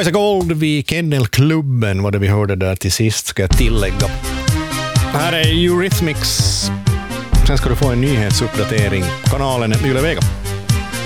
Liza Gold vid Kennelklubben var det vi hörde där till sist, ska jag tillägga. Här är Eurythmics. Sen ska du få en nyhetsuppdatering. Kanalen är Yle Vega.